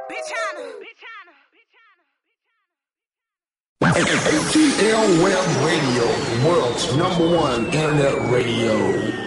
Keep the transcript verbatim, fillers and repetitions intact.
A T L Web Radio, the world's number one internet radio.